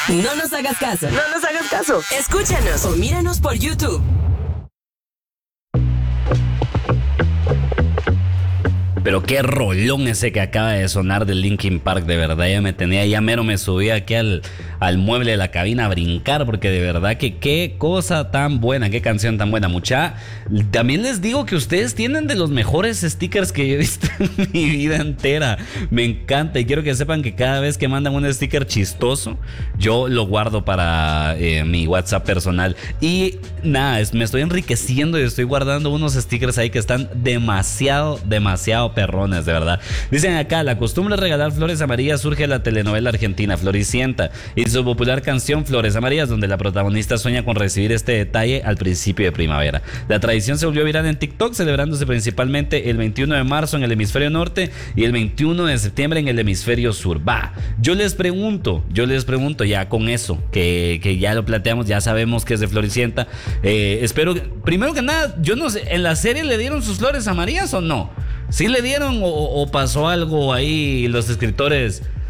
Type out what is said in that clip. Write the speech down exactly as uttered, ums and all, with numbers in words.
No nos hagas caso. No nos hagas caso. Escúchanos o míranos por YouTube. Pero qué rolón ese que acaba de sonar de Linkin Park, de verdad. Ya me tenía, ya mero me subí aquí al, al mueble de la cabina a brincar, porque de verdad que qué cosa tan buena, qué canción tan buena. Mucha, también les digo que ustedes tienen de los mejores stickers que yo he visto en mi vida entera. Me encanta y quiero que sepan que cada vez que mandan un sticker chistoso, yo lo guardo para eh, mi WhatsApp personal. Y nada, es, me estoy enriqueciendo y estoy guardando unos stickers ahí que están demasiado, demasiado perrones, de verdad. Dicen acá, la costumbre de regalar flores amarillas surge de la telenovela argentina Floricienta y su popular canción Flores Amarillas, donde la protagonista sueña con recibir este detalle al principio de primavera. La tradición se volvió viral en TikTok, celebrándose principalmente el veintiuno de marzo en el hemisferio norte y el veintiuno de septiembre en el hemisferio sur. Va, yo les pregunto, yo les pregunto ya con eso, que, que ya lo planteamos, ya sabemos que es de Floricienta. Eh, espero, primero que nada, yo no sé, ¿en la serie le dieron sus flores amarillas o no? ¿Sí le dieron o, o pasó algo ahí los escritores